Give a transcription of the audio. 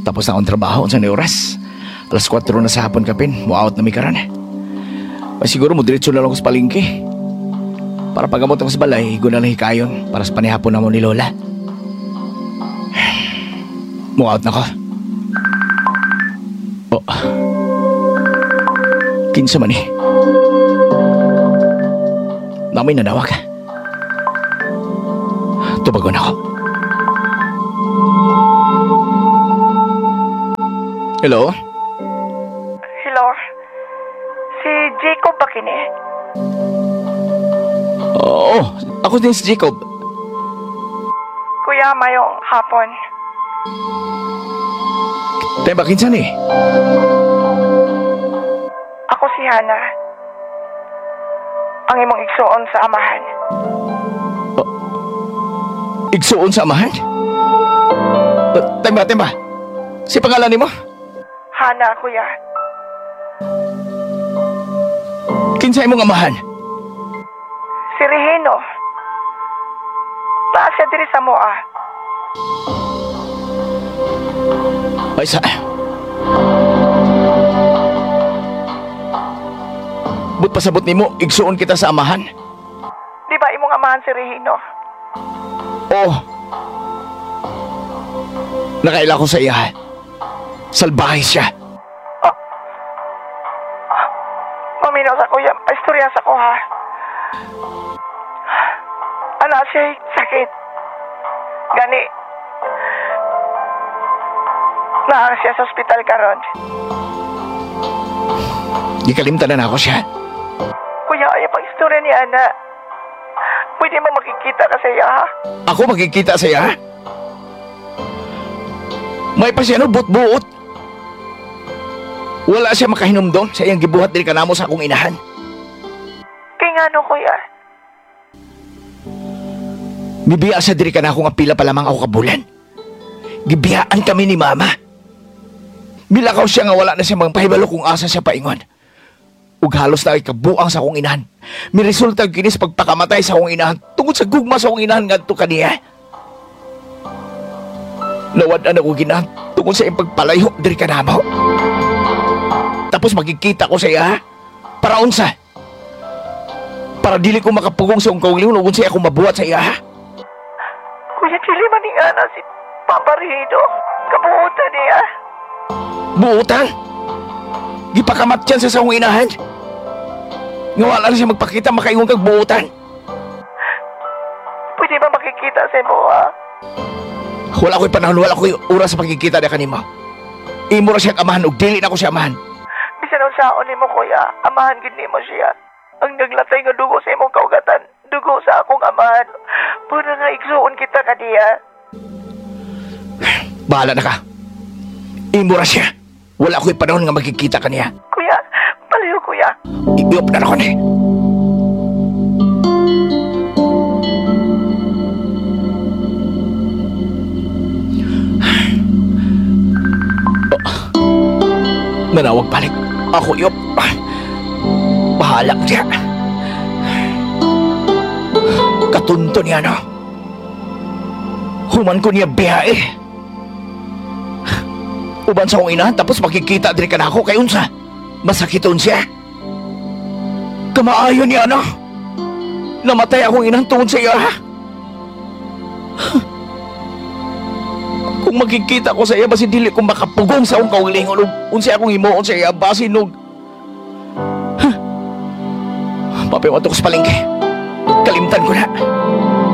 Tapos na akong trabaho sa oras. Alas 4 na sa hapon kapin, mo out na may karan. Ay siguro mo diretso na lang ako sa palengke. Para pagamot ako sa balay, higo na lang hikayon para sa panihapon na mo ni Lola. Mo out na ko. Oh. Kinsa man eh. Namay nanawag. Tubagon ako. Hello? Hello? Si Jacob ba kini? Oo, ako din si Jacob. Kuya, mayong hapon. Tayo ba kinsan eh? Ako si Hana. Ang imong igsuon sa amahan. Igsuon sa amahan? Tayo ba? Si pangalan ni mo? Hana, kuya. Kinsay mong amahan? Si Regino. Naa siya diri sa moa. Ay sa... But pasabot ni mo, igsuon kita sa amahan? Di ba imong amahan si Regino? Oo. Nakaila ko sa iya. Salbahe siya. Maminaw sa kuya, istorya sa ko ha. Ana siya sakit. Gani. Naa siya sa ospital karon. Gikalimtan na ako siya. Kuya, ay pang istorya ni Ana. Pwede mo makikita ka sa iya ha? Ako magkikita sa iya? May pa siya no, buot-buot. Wala siya makahinumdom sa iyang gibuhat diri kanamo sa akong inahan. Kaya nga no, kuya. Bibiya siya diri kanako nga pila pa lamang ako kabulan. Gibiyaan kami ni mama. Milakaw siya nga wala na siya magpahibalo kung asa siya paingon. Ug halos na ikabuang sa akong inahan. Miresulta kini sa pagpakamatay sa akong inahan tungod sa gugma sa akong inahan ngadto kaniya. Nawad-an ako ginahan tungod sa iyang pagpalayo diri kanamo. Tapos magkikita ko sa iya, para unsa? Para dili ko makapugong sa akong kauliw kung siya ako mabuhat sa iya. Kuya, dili man ni Ana si Papa Regino. Kabuutan niya. Buutan? Gipakamat yan sa akong inahan. Nga wala na siya magpakita makaingon kag buutan. Pwede ba makikita sa mo ha? Wala ko'y panahon, wala ko'y oras sa pagkikita na kanimo. Imo ra siya amahan ug dili na ko siya amahan. Bisan ang saon ni mo, kuya, amahan gid nimo siya. Ang naglatay nga dugo sa imong kaugatan, dugo sa akong amahan. Pura nga igsuon kita kaniya. Bahala na ka. Imo ra siya. Wala ko'y panahon nga magkikita kaniya. Kuya, palayo kuya. Iop na ako ni. Nanawag balik. Ako iop. Bahala siya. Katunto niya no. Human ko niya biyae. Uban sa akong inahan tapos makikita diri ka na ako kay unsa. Masakiton siya. Kamaayon niya no. Namatay akong inahan tungod sa iya. Kung makikita ko sa iya, basin dili kung makapugong sa akong kaugalingon o unsa akong himuon sa iya, basin og... Papiwat ko sa palengke. Kalimtan ko na.